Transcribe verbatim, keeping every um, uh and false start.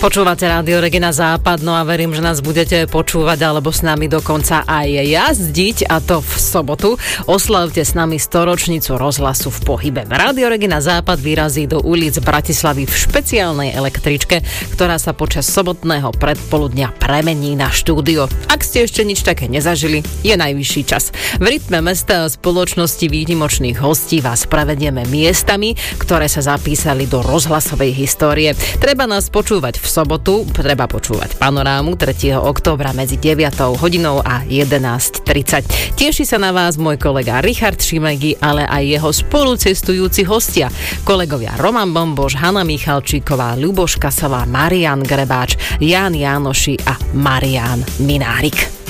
Počúvate Rádio Regina Západ, no a verím, že nás budete počúvať alebo s nami dokonca aj jazdiť, a to v sobotu. Oslavte s nami storočnicu rozhlasu v pohybe. Rádio Regina Západ vyrazí do ulic Bratislavy v špeciálnej električke, ktorá sa počas sobotného predpoludnia premení na štúdio. Ak ste ešte nič také nezažili, je najvyšší čas. V rytme mesta a spoločnosti výnimočných hostí vás prevedieme miestami, ktoré sa zapísali do rozhlasovej histórie. Treba nás počúvať v sobotu, treba počúvať Panorámu tretieho októbra medzi deviatou hodinou a jedenásť tridsať. Teší sa na vás môj kolega Richard Šimegi, ale aj jeho spolucestujúci hostia. Kolegovia Roman Bomboš, Hana Michalčíková, Ľuboš Kasová, Marián Grebáč, Ján Jánoši a Marián Minárik.